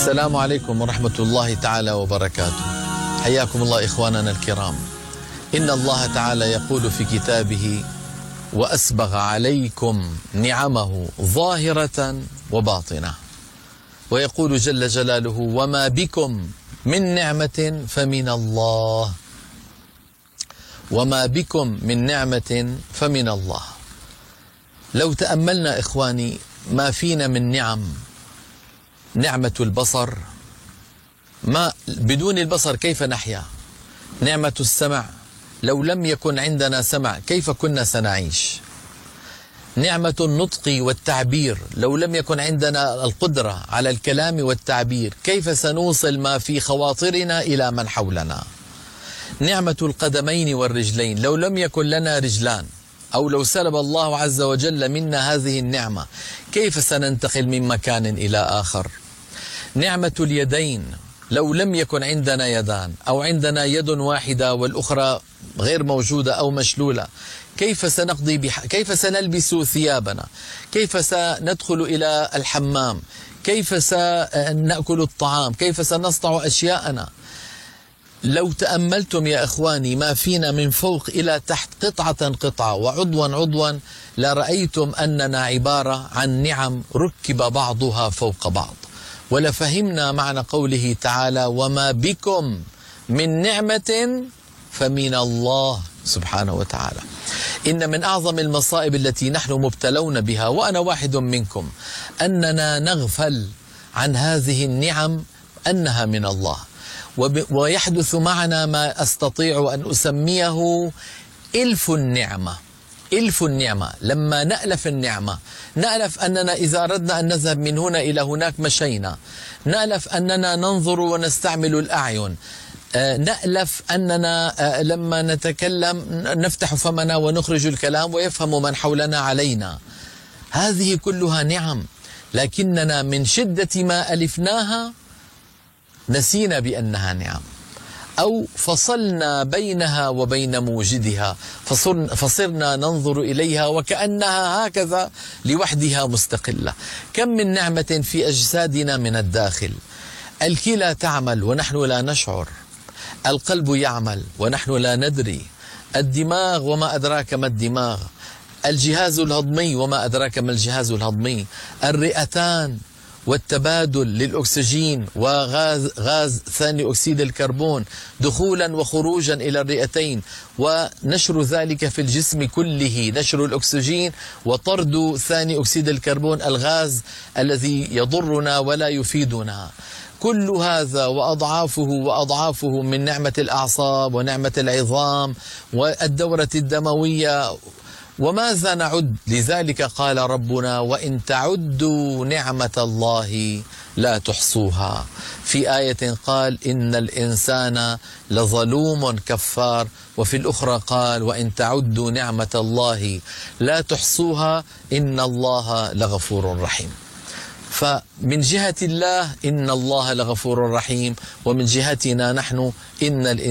السلام عليكم ورحمة الله تعالى وبركاته. حياكم الله إخواننا الكرام. إن الله تعالى يقول في كتابه: وأسبغ عليكم نعمه ظاهرة وباطنة. ويقول جل جلاله: وما بكم من نعمة فمن الله. وما بكم من نعمة فمن الله. لو تأملنا إخواني ما فينا من نعم، نعمة البصر، ما بدون البصر كيف نحيا؟ نعمة السمع، لو لم يكن عندنا سمع كيف كنا سنعيش؟ نعمة النطق والتعبير، لو لم يكن عندنا القدرة على الكلام والتعبير كيف سنوصل ما في خواطرنا إلى من حولنا؟ نعمة القدمين والرجلين، لو لم يكن لنا رجلان أو لو سلب الله عز وجل منا هذه النعمة كيف سننتقل من مكان إلى آخر؟ نعمة اليدين، لو لم يكن عندنا يدان أو عندنا يد واحدة والأخرى غير موجودة أو مشلولة كيف سنقضي كيف سنلبس ثيابنا؟ كيف سندخل إلى الحمام؟ كيف سنأكل الطعام؟ كيف سنصنع أشياءنا؟ لو تأملتم يا إخواني ما فينا من فوق إلى تحت قطعة قطعة وعضوا عضوا لرأيتم أننا عبارة عن نعم ركب بعضها فوق بعض، ولفهمنا معنى قوله تعالى: وما بكم من نعمة فمن الله سبحانه وتعالى. إن من أعظم المصائب التي نحن مبتلون بها وأنا واحد منكم أننا نغفل عن هذه النعم أنها من الله، ويحدث معنا ما أستطيع أن أسميه إلف النعمة. إلف النعمة، لما نألف النعمة، نألف أننا إذا أردنا أن نذهب من هنا إلى هناك مشينا، نألف أننا ننظر ونستعمل الأعين، نألف أننا لما نتكلم نفتح فمنا ونخرج الكلام ويفهم من حولنا علينا. هذه كلها نعم، لكننا من شدة ما ألفناها نسينا بأنها نعم، أو فصلنا بينها وبين موجدها، فصرنا ننظر إليها وكأنها هكذا لوحدها مستقلة. كم من نعمة في أجسادنا من الداخل. الكلى تعمل ونحن لا نشعر، القلب يعمل ونحن لا ندري، الدماغ وما أدراك ما الدماغ، الجهاز الهضمي وما أدراك ما الجهاز الهضمي، الرئتان والتبادل للأكسجين وغاز ثاني أكسيد الكربون دخولا وخروجا إلى الرئتين، ونشر ذلك في الجسم كله، نشر الأكسجين وطرد ثاني أكسيد الكربون الغاز الذي يضرنا ولا يفيدنا. كل هذا وأضعافه من نعمة الأعصاب ونعمة العظام والدورة الدموية، وماذا نعد؟ لذلك قال ربنا: وإن تعدوا نعمة الله لا تحصوها. في آية قال: إن الإنسان لظلوم كفار، وفي الأخرى قال: وإن تعدوا نعمة الله لا تحصوها إن الله لغفور رحيم. فمن جهة الله إن الله لغفور رحيم، ومن جهتنا نحن إن الإنسان